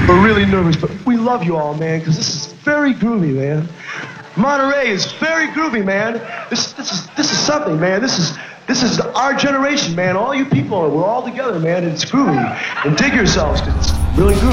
We're really nervous, but we love you all, man, because this is very groovy, man. Monterey is very groovy, man. This is something, man. This is our generation, man. All you people, we're all together, man, and it's groovy. And dig yourselves, because it's really groovy.